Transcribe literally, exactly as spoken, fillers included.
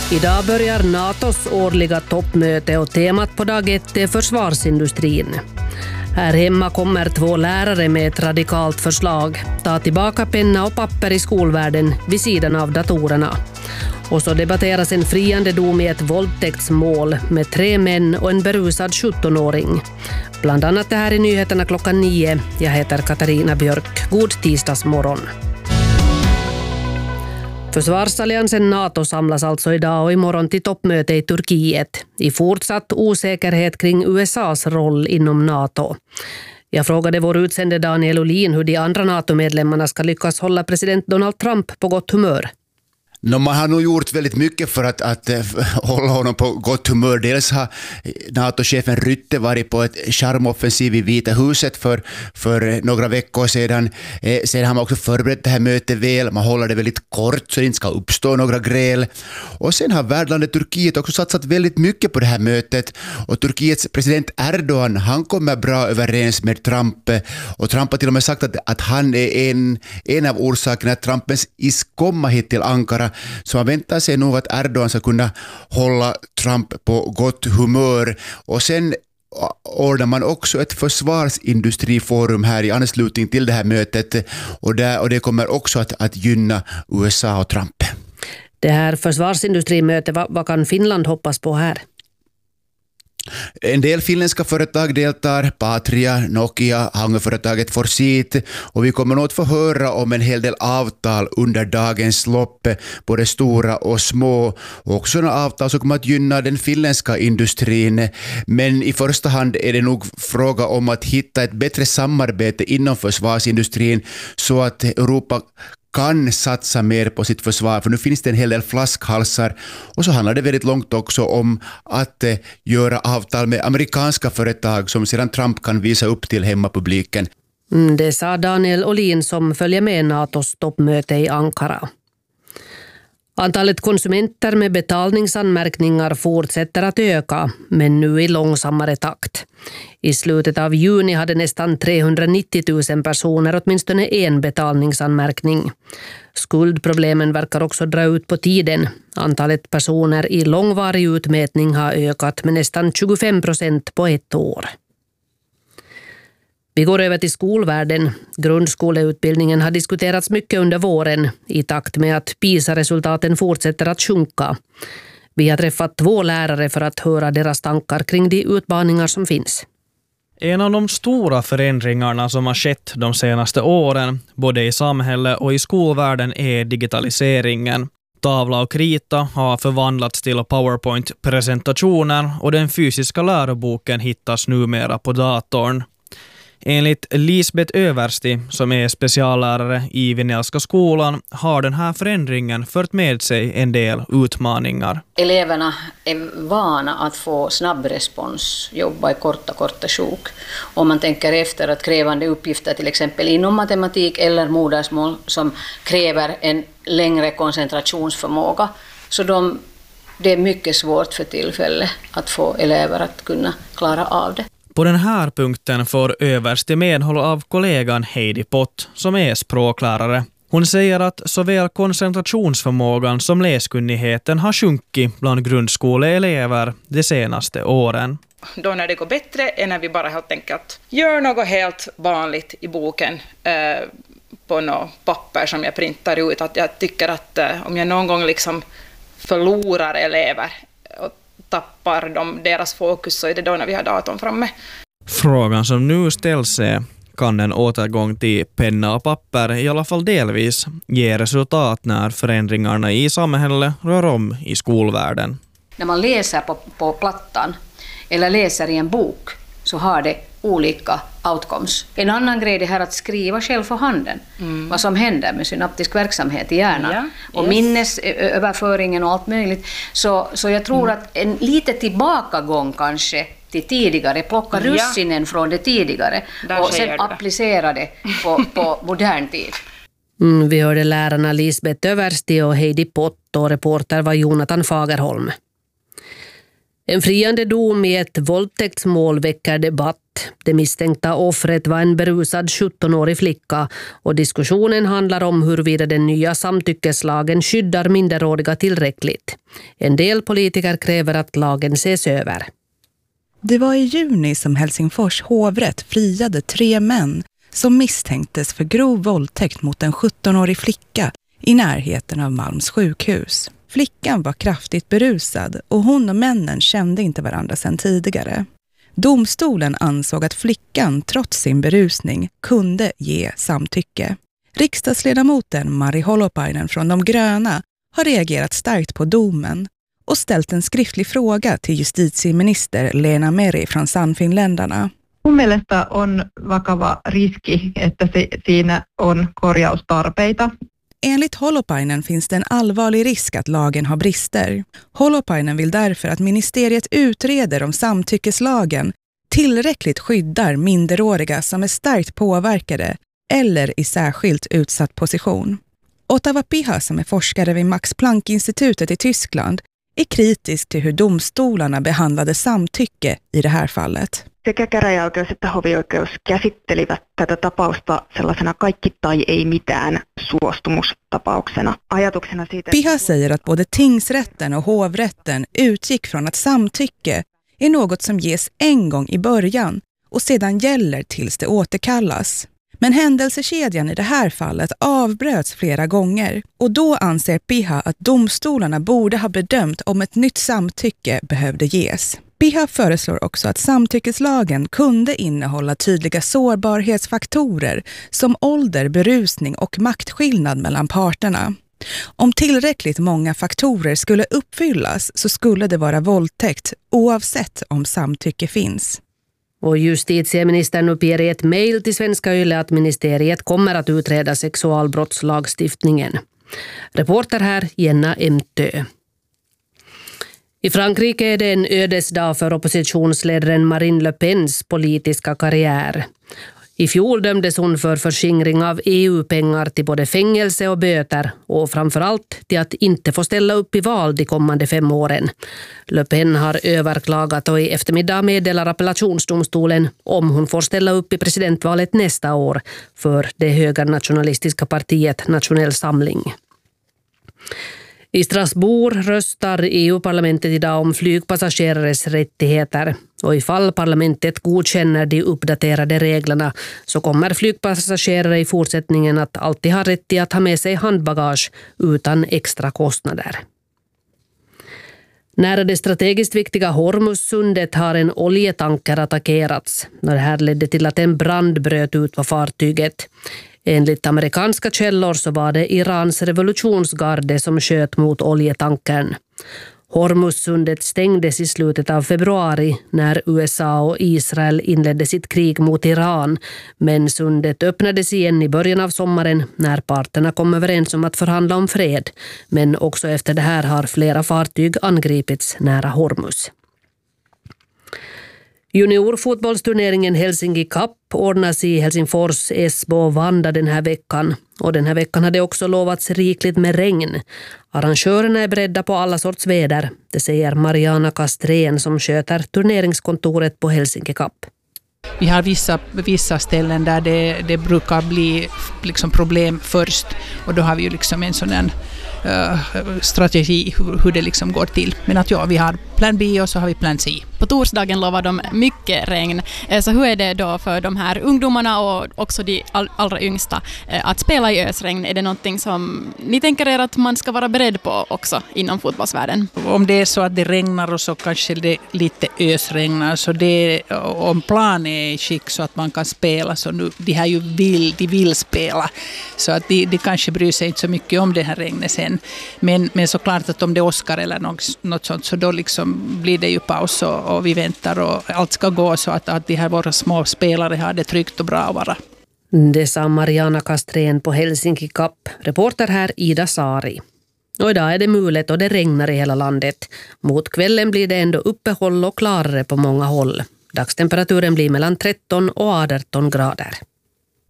Idag börjar NATOs årliga toppmöte och temat på dag ett är försvarsindustrin. Här hemma kommer två lärare med ett radikalt förslag. Ta tillbaka penna och papper i skolvärlden vid sidan av datorerna. Och så debatteras en friande dom i ett våldtäktsmål med tre män och en berusad sjuttonåring. Bland annat det här i nyheterna klockan nio. Jag heter Katarina Björk. God tisdagsmorgon. Försvarsalliansen NATO samlas alltså idag och imorgon till toppmöte i Turkiet i fortsatt osäkerhet kring U S A:s roll inom NATO. Jag frågade vår utsände Daniel Olin hur de andra NATO-medlemmarna ska lyckas hålla president Donald Trump på gott humör. No, man har nog gjort väldigt mycket för att, att uh, hålla honom på gott humör. Dels har NATO-chefen Rytte varit på ett charmoffensiv i Vita huset för, för några veckor sedan. Eh, sedan har man också förberett det här mötet väl. Man håller det väldigt kort så det inte ska uppstå några gräl. Och sen har värdlandet Turkiet också satsat väldigt mycket på det här mötet. Och Turkiets president Erdogan, han kommer bra överens med Trump. Och Trump har till och med sagt att, att han är en, en av orsakerna att Trump ens is komma hit till Ankara. Så man väntar sig nog att Erdogan ska kunna hålla Trump på gott humör. Och sen ordnar man också ett försvarsindustriforum här i anslutning till det här mötet. Och, där, och det kommer också att, att gynna U S A och Trump. Det här försvarsindustrimötet, vad, vad kan Finland hoppas på här? En del finländska företag deltar, Patria, Nokia, hangarföretaget Forsit, och vi kommer nog att få höra om en hel del avtal under dagens lopp, både stora och små, och också några avtal som kommer att gynna den finländska industrin. Men i första hand är det nog fråga om att hitta ett bättre samarbete inom försvarsindustrin så att Europa kan satsa mer på sitt försvar, för nu finns det en hel del flaskhalsar. Och så handlar det väldigt långt också om att eh, göra avtal med amerikanska företag som sedan Trump kan visa upp till hemmapubliken. Mm, det sa Daniel Olin som följer med NATOs toppmöte i Ankara. Antalet konsumenter med betalningsanmärkningar fortsätter att öka, men nu i långsammare takt. I slutet av juni hade nästan trehundranittio tusen personer åtminstone en betalningsanmärkning. Skuldproblemen verkar också dra ut på tiden. Antalet personer i långvarig utmätning har ökat med nästan tjugofem procent på ett år. Vi går över till skolvärlden. Grundskoleutbildningen har diskuterats mycket under våren i takt med att PISA-resultaten fortsätter att sjunka. Vi har träffat två lärare för att höra deras tankar kring de utmaningar som finns. En av de stora förändringarna som har skett de senaste åren, både i samhället och i skolvärlden, är digitaliseringen. Tavla och krita har förvandlats till PowerPoint-presentationer och den fysiska läroboken hittas numera på datorn. Enligt Lisbeth Översti, som är speciallärare i Vinelska skolan, har den här förändringen fört med sig en del utmaningar. Eleverna är vana att få snabb respons, jobba i korta, korta sjok. Om man tänker efter att krävande uppgifter till exempel inom matematik eller modersmål som kräver en längre koncentrationsförmåga, så de, det är mycket svårt för tillfället att få elever att kunna klara av det. På den här punkten får Översti medhåll av kollegan Heidi Pott, som är språklärare. Hon säger att såväl koncentrationsförmågan som läskunnigheten har sjunkit bland grundskoleelever de senaste åren. Då när det går bättre är när vi bara helt enkelt gör något helt vanligt i boken eh, på något papper som jag printar ut. Att jag tycker att eh, om jag någon gång liksom förlorar elever och tappar de deras fokus, så är det då när vi har datorn framme. Frågan som nu ställs är: kan en återgång till penna och papper i alla fall delvis ge resultat när förändringarna i samhället rör om i skolvärlden? När man läser på, på plattan eller läser i en bok så har det olika outcomes. En annan grej är det här att skriva själv för handen. Mm. Vad som händer med synaptisk verksamhet i hjärnan. Ja, och yes. minnesöverföringen och allt möjligt. Så, så jag tror mm. att en lite tillbakagång kanske till tidigare, plocka russinen ja. från det tidigare där och sen applicera det på, på modern tid. Mm, vi hörde lärarna Lisbeth Översti och Heidi Pott, och reporter var Jonathan Fagerholm. En friande dom i ett våldtäktsmål väcker debatt. Det misstänkta offret var en berusad sjuttonårig flicka och diskussionen handlar om huruvida den nya samtyckeslagen skyddar minderåriga tillräckligt. En del politiker kräver att lagen ses över. Det var i juni som Helsingfors hovrätt friade tre män som misstänktes för grov våldtäkt mot en sjuttonårig flicka i närheten av Malms sjukhus. Flickan var kraftigt berusad och hon och männen kände inte varandra sedan tidigare. Domstolen ansåg att flickan trots sin berusning kunde ge samtycke. Riksdagsledamoten Mari Holopainen från De gröna har reagerat starkt på domen och ställt en skriftlig fråga till justitieminister Leena Meri från Sannfinländarna. Mun mielestä on vakava riski, että siinä on korjaustarpeita. Enligt Holopainen finns det en allvarlig risk att lagen har brister. Holopainen vill därför att ministeriet utreder om samtyckeslagen tillräckligt skyddar minderåriga som är starkt påverkade eller i särskilt utsatt position. Ottava Piha, som är forskare vid Max Planck-institutet i Tyskland, är kritisk till hur domstolarna behandlade samtycke i det här fallet. Sekä käräjäoikeus että hovioikeus käsittelivät tätä tapausta sellaisena kaikki tai ei mitään suostumustapauksena. Ajatuksena siitä... Piha säger att både tingsrätten och hovrätten utgick från att samtycke är något som ges en gång i början och sedan gäller tills det återkallas. Men händelsekedjan i det här fallet avbröts flera gånger och då anser Piha att domstolarna borde ha bedömt om ett nytt samtycke behövde ges. Piha föreslår också att samtyckeslagen kunde innehålla tydliga sårbarhetsfaktorer som ålder, berusning och maktskillnad mellan parterna. Om tillräckligt många faktorer skulle uppfyllas så skulle det vara våldtäkt oavsett om samtycke finns. Och justitieministern uppger i ett mejl till Svenska Yle att ministeriet kommer att utreda sexualbrottslagstiftningen. Reporter här Jenna Emtö. I Frankrike är det en ödesdag för oppositionsledaren Marine Le Pens politiska karriär. I fjol dömdes hon för förskingring av E U-pengar till både fängelse och böter och framförallt till att inte få ställa upp i val de kommande fem åren. Le Pen har överklagat och i eftermiddag meddelar appellationsdomstolen om hon får ställa upp i presidentvalet nästa år för det högernationalistiska partiet Nationell Samling. I Strasbourg röstar E U-parlamentet idag om flygpassagerares rättigheter och ifall parlamentet godkänner de uppdaterade reglerna så kommer flygpassagerare i fortsättningen att alltid ha rätt till att ha med sig handbagage utan extra kostnader. Nära det strategiskt viktiga Hormuzsundet har en oljetanker attackerats. Det här ledde till att en brand bröt ut på fartyget. Enligt amerikanska källor så var det Irans revolutionsgarde som sköt mot oljetankern. Hormuzsundet stängdes i slutet av februari när U S A och Israel inledde sitt krig mot Iran. Men sundet öppnades igen i början av sommaren när parterna kom överens om att förhandla om fred. Men också efter det här har flera fartyg angripits nära Hormuz. Juniorfotbollsturneringen Helsinki Cup ordnas i Helsingfors, Esbo och Vanda den här veckan. Och den här veckan hade också lovats rikligt med regn. Arrangörerna är beredda på alla sorts väder. Det säger Mariana Kastrén som sköter turneringskontoret på Helsinki Cup. Vi har vissa, vissa ställen där det, det brukar bli liksom problem först och då har vi ju liksom en sån här uh, strategi hur, hur det liksom går till. Men att ja, vi har plan B och så har vi plan C. På torsdagen lovar de mycket regn. Så hur är det då för de här ungdomarna och också de all, allra yngsta att spela i ösregn? Är det någonting som ni tänker er att man ska vara beredd på också inom fotbollsvärlden? Om det är så att det regnar och så kanske det lite ösregnar så det, om plan är i skick så att man kan spela så nu, de här ju vill, de vill spela så att de, de kanske bryr sig inte så mycket om det här regnet sen. Men, men såklart att om det åskar eller något, något sånt så då liksom blir det ju paus och och vi väntar och allt ska gå så att, att de här våra små spelare har det tryggt och bra att vara. Det sa Mariana Kastrén på Helsinki Cup. Reporter här Ida Sari. Och idag är det mulet och det regnar i hela landet. Mot kvällen blir det ändå uppehåll och klarare på många håll. Dagstemperaturen blir mellan tretton och arton grader.